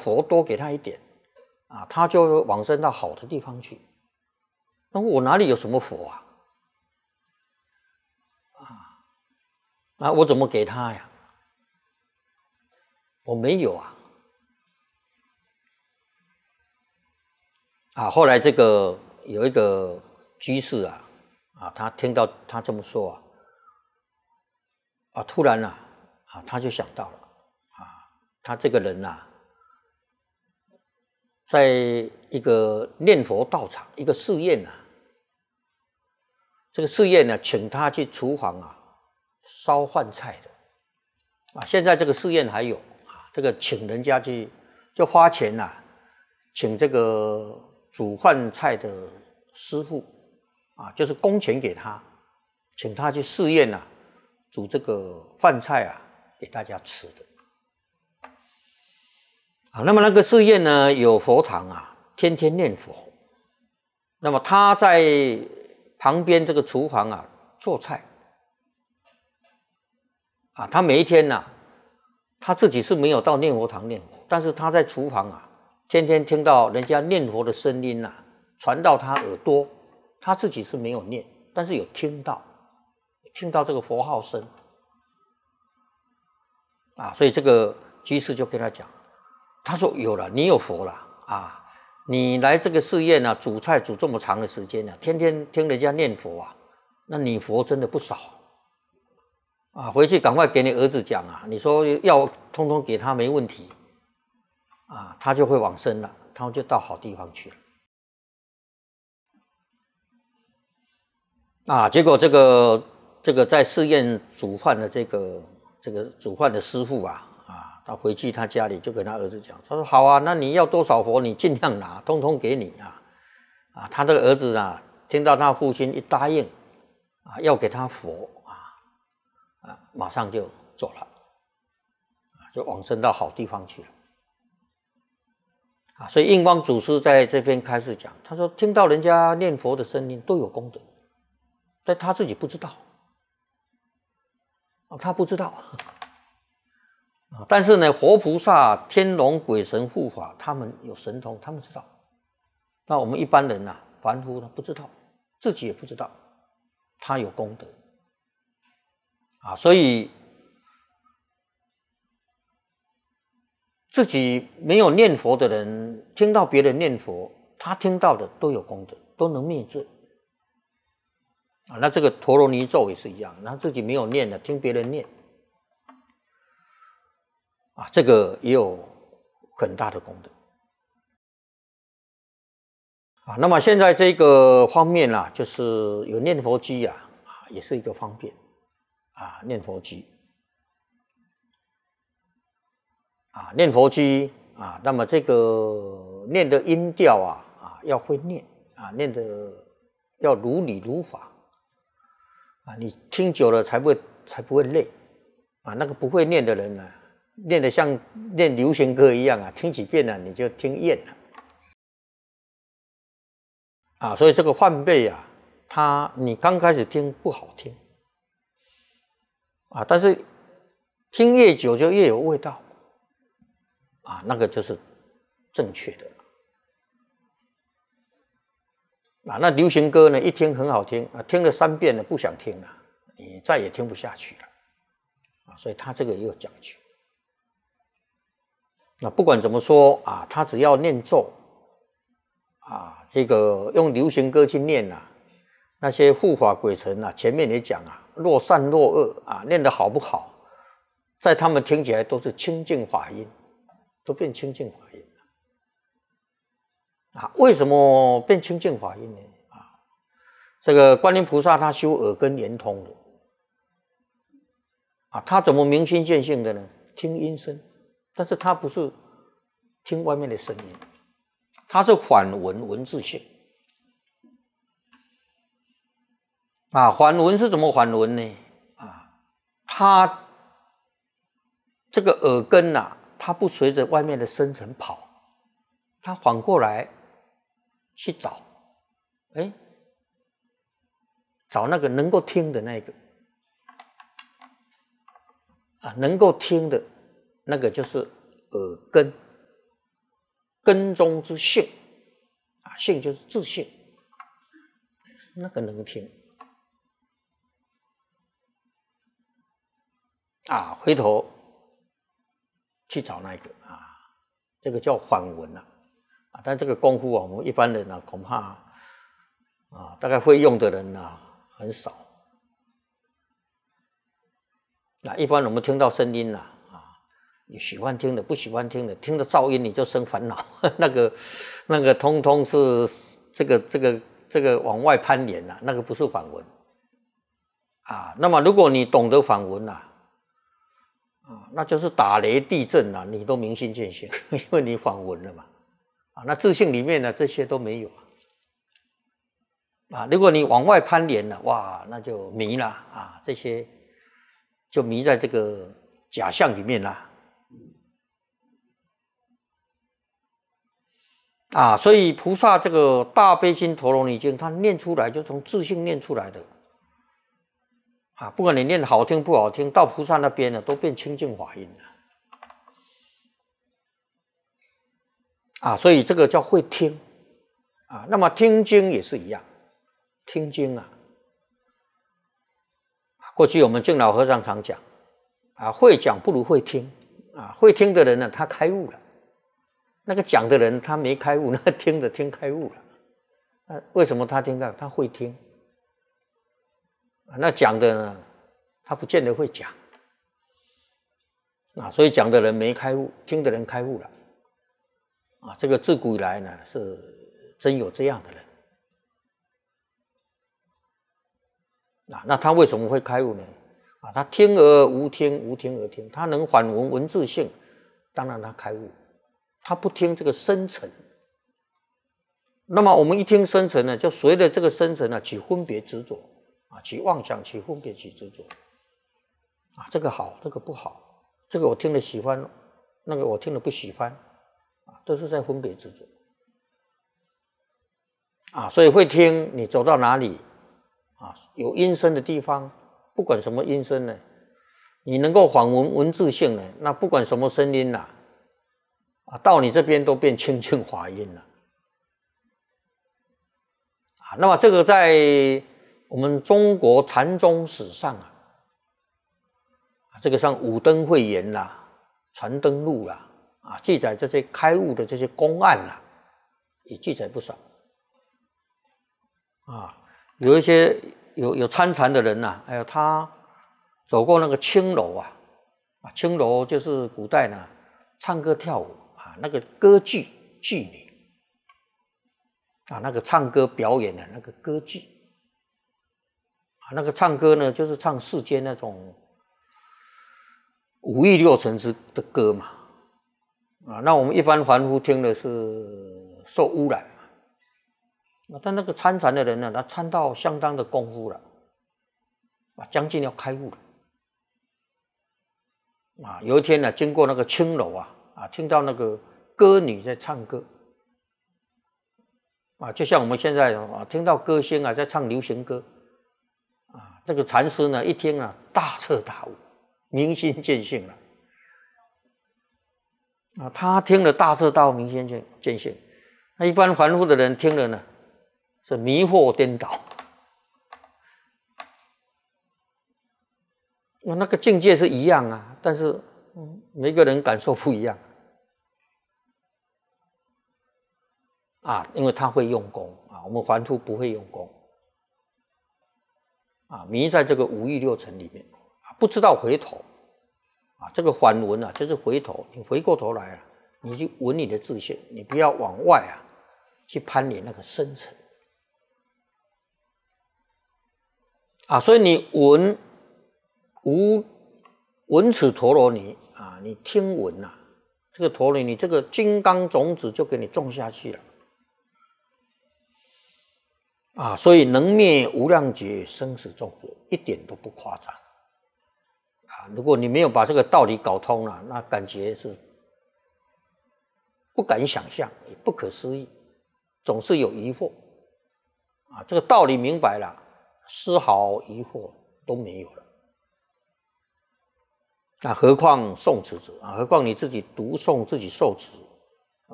佛多给他一点啊，他就往生到好的地方去。那我哪里有什么佛啊？啊，我怎么给他呀？我没有啊。啊，后来这个有一个居士啊，他听到他这么说突然他就想到了他这个人在一个念佛道场，一个寺院这个寺院请他去厨房烧饭菜的现在这个寺院还有这个请人家去就花钱请这个煮饭菜的师傅就是工钱给他，请他去寺院煮这个饭菜给大家吃的那么那个寺院呢有佛堂天天念佛，那么他在旁边这个厨房做菜他每一天他自己是没有到念佛堂念佛，但是他在厨房天天听到人家念佛的声音传到他耳朵，他自己是没有念，但是有听到这个佛号声所以这个居士就跟他讲，他说有了，你有佛了你来这个寺院煮菜煮这么长的时间天天听人家念佛那你佛真的不少回去赶快给你儿子讲你说要通通给他没问题他就会往生了，他就到好地方去了结果这个在寺院煮饭的这个煮饭的师傅他回去他家里就跟他儿子讲，他说好那你要多少佛你尽量拿，通通给你他这个儿子听到他父亲一答应要给他佛马上就走了就往生到好地方去了所以印光祖师在这边开始讲，他说听到人家念佛的声音都有功德，但他自己不知道他不知道但是呢活菩萨天龙鬼神护法他们有神通，他们知道，那我们一般人凡夫不知道，自己也不知道他有功德所以自己没有念佛的人听到别人念佛，他听到的都有功德，都能灭罪那这个陀罗尼咒也是一样，他自己没有念的听别人念这个也有很大的功德那么现在这个方面就是有念佛机也是一个方便念佛机念佛机那么这个念的音调要会念念的要如理如法你听久了才不会累那个不会念的人念得像念流行歌一样听几遍你就听厌了所以这个梵呗你刚开始听不好听但是听越久就越有味道那个就是正确的那流行歌呢一听很好听听了3遍了不想听了，你再也听不下去了所以他这个也有讲究那不管怎么说他只要念咒这个用流行歌去念那些护法鬼神前面也讲若善若恶念得好不好，在他们听起来都是清净法音，都变清净法音为什么变清净法音呢这个观音菩萨他修耳根圆通的他怎么明心见性的呢？听音声，但是他不是听外面的声音，他是反闻文字性反闻是怎么反闻呢他这个耳根他不随着外面的声尘跑，他反过来去找找那个能够听的那个能够听的那个就是耳根根中之性啊，性就是自性，那个能听啊，回头去找那个啊，这个叫反闻啊，但这个功夫啊，我们一般人啊，恐怕啊，大概会用的人啊很少。那一般我们听到声音啊，你喜欢听的，不喜欢听的，听的噪音你就生烦恼，那个通通是这个往外攀连啊，那个不是反闻啊。那么如果你懂得反闻啊，那就是打雷地震啊，你都明心见性，因为你反闻了嘛。啊，那自性里面呢，这些都没有啊。如果你往外攀连了，哇，那就迷了啊，这些就迷在这个假象里面啦。啊，所以菩萨这个大悲心陀罗尼经，它念出来就从自性念出来的。啊，不管你念好听不好听，到菩萨那边呢，都变清净法音了。啊，所以这个叫会听。啊，那么听经也是一样，听经啊。过去我们敬老和尚常讲，啊，会讲不如会听。啊，会听的人呢，他开悟了。那个讲的人他没开悟，那个听的听开悟了。为什么他听开悟？他会听。那讲的呢，他不见得会讲。啊，所以讲的人没开悟，听的人开悟了。啊，这个自古以来呢，是真有这样的人。啊，那他为什么会开悟呢？啊，他听而无听，无听而听，他能反闻文字性，当然他开悟。他不听这个深层，那么我们一听深层呢，就随着这个深层呢起分别执着啊，起妄想，起分别，起执着啊，这个好，这个不好，这个我听了喜欢，那个我听了不喜欢啊，都是在分别执着啊，所以会听，你走到哪里啊，有音声的地方，不管什么音声呢，你能够反闻文字性呢，那不管什么声音呐。啊，到你这边都变清净法音了。啊，那么这个在我们中国禅宗史上啊，这个像五灯会言啦、传灯录啦，啊，记载这些开悟的这些公案啦，也记载不少。啊，有一些有参禅的人呐，还有他走过那个青楼啊，青楼就是古代呢唱歌跳舞。那个歌剧妓女啊，那个唱歌表演的那个歌剧啊，那个唱歌呢，就是唱世间那种五欲六尘之的歌嘛啊，那我们一般凡夫听的是受污染嘛，但那个参禅的人呢，他参到相当的功夫了啊，将近要开悟了啊。有一天呢，经过那个青楼啊，听到那个歌女在唱歌啊，就像我们现在啊，听到歌星啊在唱流行歌啊，这个禅师呢一听啊，大彻大悟，明心见性了啊，他听了大彻大悟，明心见性。那一般凡夫的人听了呢，是迷惑颠倒，那个境界是一样啊，但是每个人感受不一样。啊，因为他会用功啊，我们凡夫不会用功啊，迷在这个五欲六尘里面啊，不知道回头啊，这个反闻啊，就是回头，你回过头来啊，你去闻你的自性，你不要往外啊去攀连那个深层啊，所以你闻此陀罗尼啊，你听闻啊，这个陀罗尼，这个金刚种子就给你种下去了。啊，所以能灭无量劫生死众生，一点都不夸张啊！如果你没有把这个道理搞通了，那感觉是不敢想象，也不可思议，总是有疑惑啊！这个道理明白了，丝毫疑惑都没有了啊！何况诵持者啊？何况你自己读诵、自己受持